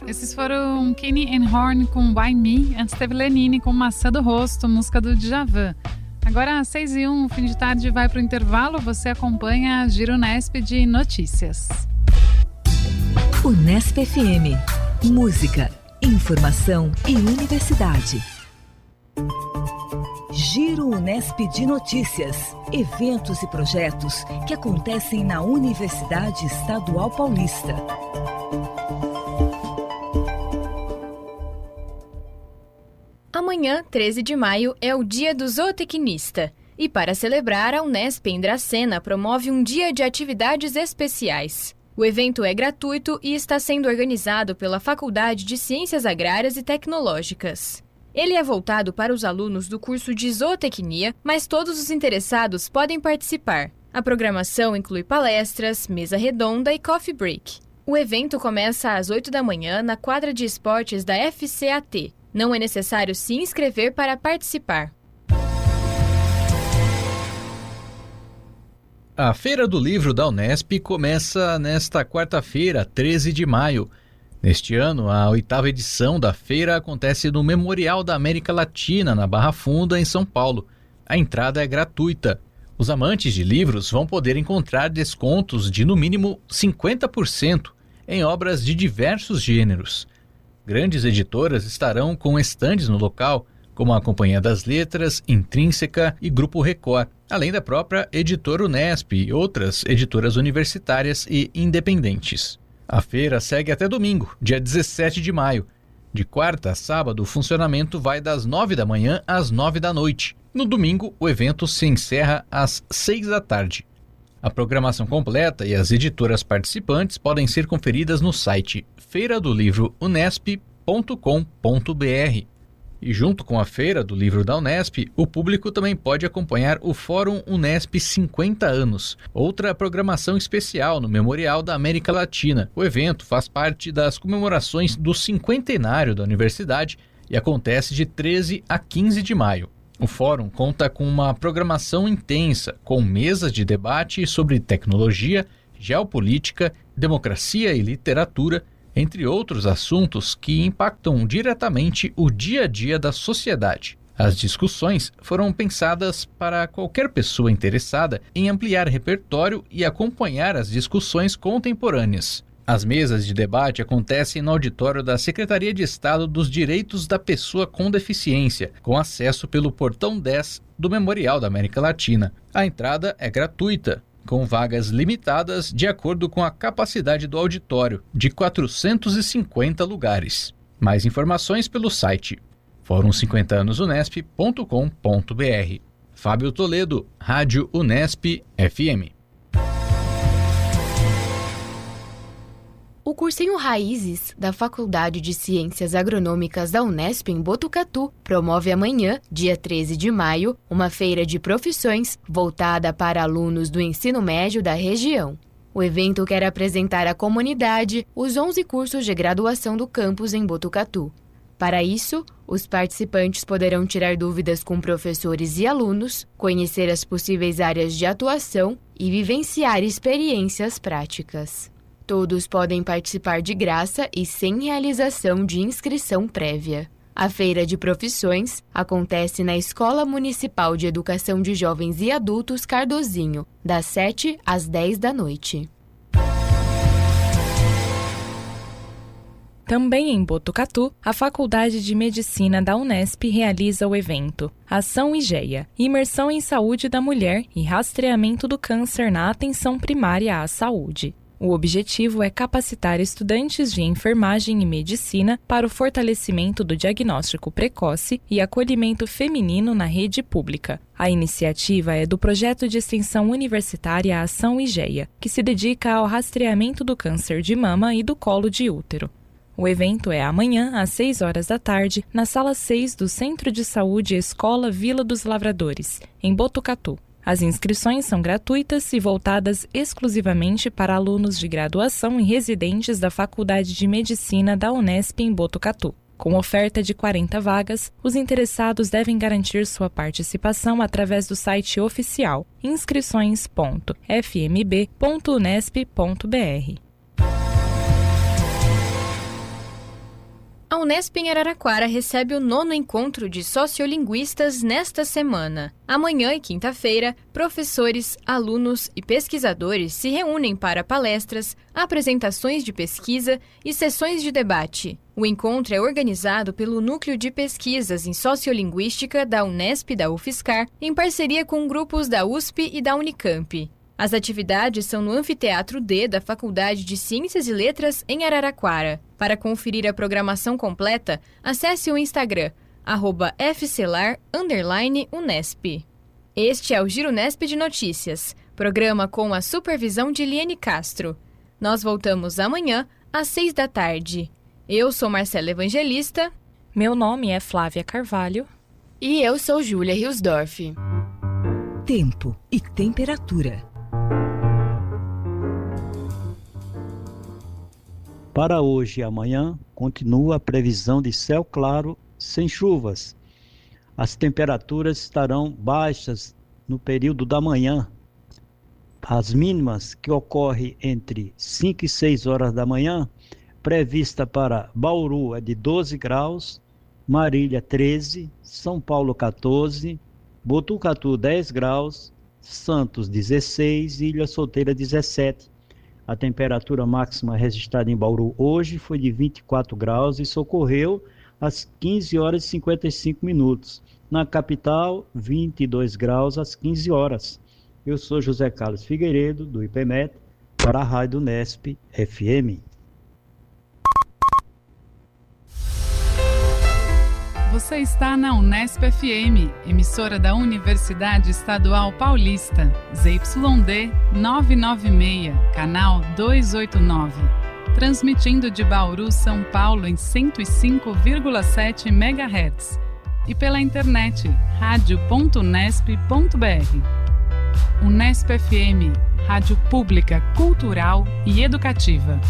Esses foram Kenny and Horn com Why Me, antes teve Lenine com Maçã do Rosto, música do Djavan. Agora, às 6h01, o fim de tarde vai para o intervalo, você acompanha a Giro Unesp de notícias. Unesp FM. Música, informação e universidade. Giro Unesp de notícias. Eventos e projetos que acontecem na Universidade Estadual Paulista. Amanhã, 13 de maio, é o Dia do Zootecnista. E para celebrar, a Unesp em Dracena promove um dia de atividades especiais. O evento é gratuito e está sendo organizado pela Faculdade de Ciências Agrárias e Tecnológicas. Ele é voltado para os alunos do curso de Zootecnia, mas todos os interessados podem participar. A programação inclui palestras, mesa redonda e coffee break. O evento começa às 8 da manhã na quadra de esportes da FCAT. Não é necessário se inscrever para participar. A Feira do Livro da Unesp começa nesta quarta-feira, 13 de maio. Neste ano, a 8ª edição da feira acontece no Memorial da América Latina, na Barra Funda, em São Paulo. A entrada é gratuita. Os amantes de livros vão poder encontrar descontos de no mínimo 50% em obras de diversos gêneros. Grandes editoras estarão com estandes no local, como a Companhia das Letras, Intrínseca e Grupo Record, além da própria Editora Unesp e outras editoras universitárias e independentes. A feira segue até domingo, dia 17 de maio. De quarta a sábado, o funcionamento vai das 9 da manhã às 9 da noite. No domingo, o evento se encerra às 6 da tarde. A programação completa e as editoras participantes podem ser conferidas no site feiradolivrounesp.com.br. E junto com a Feira do Livro da Unesp, o público também pode acompanhar o Fórum Unesp 50 anos, outra programação especial no Memorial da América Latina. O evento faz parte das comemorações do cinquentenário da universidade e acontece de 13 a 15 de maio. O fórum conta com uma programação intensa, com mesas de debate sobre tecnologia, geopolítica, democracia e literatura, entre outros assuntos que impactam diretamente o dia a dia da sociedade. As discussões foram pensadas para qualquer pessoa interessada em ampliar repertório e acompanhar as discussões contemporâneas. As mesas de debate acontecem no auditório da Secretaria de Estado dos Direitos da Pessoa com Deficiência, com acesso pelo portão 10 do Memorial da América Latina. A entrada é gratuita, com vagas limitadas de acordo com a capacidade do auditório, de 450 lugares. Mais informações pelo site forum50anosunesp.com.br. Fábio Toledo, Rádio Unesp FM. O cursinho Raízes, da Faculdade de Ciências Agronômicas da Unesp em Botucatu, promove amanhã, dia 13 de maio, uma feira de profissões voltada para alunos do ensino médio da região. O evento quer apresentar à comunidade os 11 cursos de graduação do campus em Botucatu. Para isso, os participantes poderão tirar dúvidas com professores e alunos, conhecer as possíveis áreas de atuação e vivenciar experiências práticas. Todos podem participar de graça e sem realização de inscrição prévia. A Feira de Profissões acontece na Escola Municipal de Educação de Jovens e Adultos Cardozinho, das 7 às 10 da noite. Também em Botucatu, a Faculdade de Medicina da Unesp realiza o evento Ação IGEA, Imersão em Saúde da Mulher e Rastreamento do Câncer na Atenção Primária à Saúde. O objetivo é capacitar estudantes de enfermagem e medicina para o fortalecimento do diagnóstico precoce e acolhimento feminino na rede pública. A iniciativa é do projeto de extensão universitária Ação IGEA, que se dedica ao rastreamento do câncer de mama e do colo de útero. O evento é amanhã, às 6 horas da tarde, na Sala 6 do Centro de Saúde Escola Vila dos Lavradores, em Botucatu. As inscrições são gratuitas e voltadas exclusivamente para alunos de graduação e residentes da Faculdade de Medicina da Unesp em Botucatu. Com oferta de 40 vagas, os interessados devem garantir sua participação através do site oficial inscrições.fmb.unesp.br. A Unesp em Araraquara recebe o 9º encontro de sociolinguistas nesta semana. Amanhã e quinta-feira, professores, alunos e pesquisadores se reúnem para palestras, apresentações de pesquisa e sessões de debate. O encontro é organizado pelo Núcleo de Pesquisas em Sociolinguística da Unesp e da UFSCar, em parceria com grupos da USP e da Unicamp. As atividades são no Anfiteatro D da Faculdade de Ciências e Letras em Araraquara. Para conferir a programação completa, acesse o Instagram, @fcelar_Unesp. Este é o Giro Unesp de Notícias, programa com a supervisão de Liene Castro. Nós voltamos amanhã, às 6 da tarde. Eu sou Marcela Evangelista. Meu nome é Flávia Carvalho. E eu sou Júlia Riosdorf. Tempo e temperatura. Para hoje e amanhã, continua a previsão de céu claro, sem chuvas. As temperaturas estarão baixas no período da manhã. As mínimas, que ocorrem entre 5 e 6 horas da manhã, prevista para Bauru é de 12 graus, Marília 13, São Paulo 14, Botucatu 10 graus, Santos 16 e Ilha Solteira 17. A temperatura máxima registrada em Bauru hoje foi de 24 graus e socorreu às 15 horas e 55 minutos. Na capital, 22 graus às 15 horas. Eu sou José Carlos Figueiredo, do IPMET, para a Rádio Unesp FM. Você está na Unesp FM, emissora da Universidade Estadual Paulista, ZYD 996, canal 289. Transmitindo de Bauru, São Paulo, em 105,7 MHz. E pela internet, radio.unesp.br. Unesp FM, rádio pública, cultural e educativa.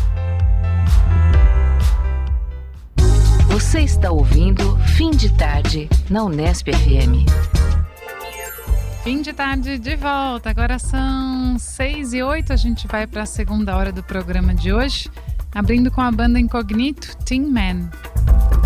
Você está ouvindo Fim de Tarde, na Unesp FM. Fim de tarde de volta, agora são 6h08, a gente vai para a segunda hora do programa de hoje, abrindo com a banda Incognito, Tin Man.